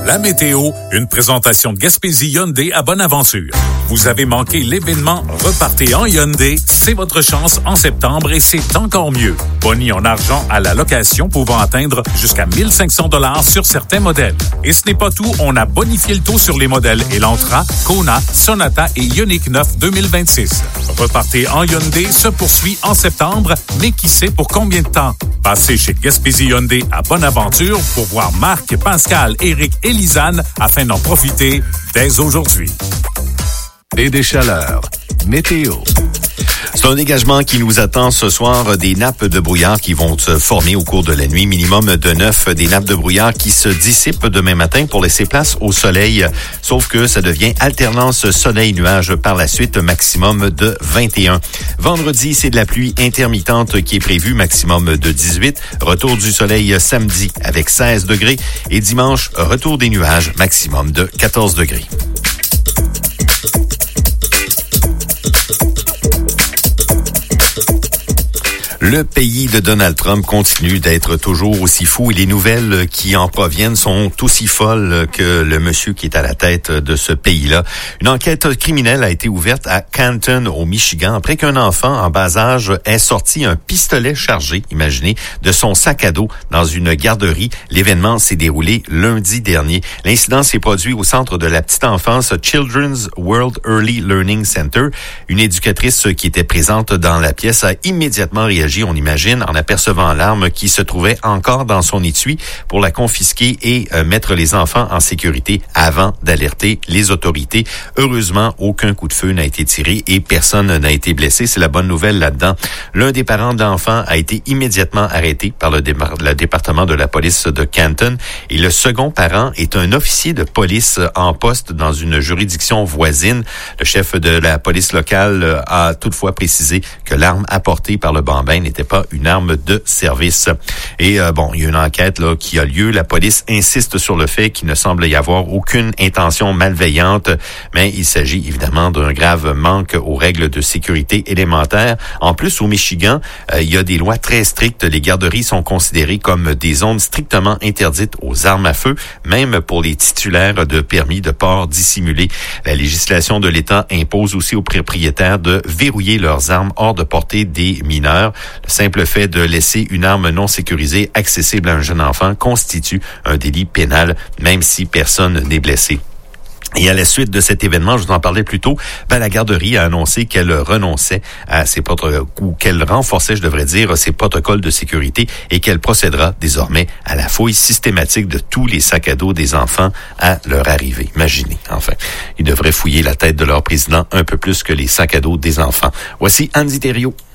La météo, une présentation de Gaspésie Hyundai à Bonaventure. Vous avez manqué l'événement Repartez en Hyundai, c'est votre chance en septembre et c'est encore mieux. Boni en argent à la location pouvant atteindre jusqu'à 1 500 $ sur certains modèles. Et ce n'est pas tout, on a bonifié le taux sur les modèles Elantra, Kona, Sonata et Ioniq 9 2026. Repartez en Hyundai se poursuit en septembre, mais qui sait pour combien de temps? Passez chez Gaspésie Hyundai à Bonaventure pour voir Marc, Pascal, Éric et Lisanne afin d'en profiter dès aujourd'hui. Des chaleurs. Météo. C'est un dégagement qui nous attend ce soir, des nappes de brouillard qui vont se former au cours de la nuit, minimum de 9, des nappes de brouillard qui se dissipent demain matin pour laisser place au soleil, sauf que ça devient alternance soleil-nuage par la suite, maximum de 21. Vendredi, c'est de la pluie intermittente qui est prévue, maximum de 18. Retour du soleil samedi avec 16 degrés et dimanche, retour des nuages, maximum de 14 degrés. Le pays de Donald Trump continue d'être toujours aussi fou et les nouvelles qui en proviennent sont aussi folles que le monsieur qui est à la tête de ce pays-là. Une enquête criminelle a été ouverte à Canton, au Michigan, après qu'un enfant en bas âge ait sorti un pistolet chargé, imaginez, de son sac à dos dans une garderie. L'événement s'est déroulé lundi dernier. L'incident s'est produit au centre de la petite enfance Children's World Early Learning Center. Une éducatrice qui était présente dans la pièce a immédiatement réagi, on imagine, en apercevant l'arme qui se trouvait encore dans son étui pour la confisquer et mettre les enfants en sécurité avant d'alerter les autorités. Heureusement, aucun coup de feu n'a été tiré et personne n'a été blessé. C'est la bonne nouvelle là-dedans. L'un des parents de l'enfant a été immédiatement arrêté par le département de la police de Canton et le second parent est un officier de police en poste dans une juridiction voisine. Le chef de la police locale a toutefois précisé que l'arme apportée par le bambin n'était pas une arme de service. Et il y a une enquête là qui a lieu. La police insiste sur le fait qu'il ne semble y avoir aucune intention malveillante, mais il s'agit évidemment d'un grave manque aux règles de sécurité élémentaires. En plus, au Michigan, il y a des lois très strictes. Les garderies sont considérées comme des zones strictement interdites aux armes à feu, même pour les titulaires de permis de port dissimulé. La législation de l'État impose aussi aux propriétaires de verrouiller leurs armes hors de portée des mineurs. Le simple fait de laisser une arme non sécurisée accessible à un jeune enfant constitue un délit pénal, même si personne n'est blessé. Et à la suite de cet événement, je vous en parlais plus tôt, la garderie a annoncé qu'elle renonçait à ses ou qu'elle renforçait, je devrais dire, ses protocoles de sécurité et qu'elle procédera désormais à la fouille systématique de tous les sacs à dos des enfants à leur arrivée. Imaginez, enfin. Ils devraient fouiller la tête de leur président un peu plus que les sacs à dos des enfants. Voici Andy Thériault.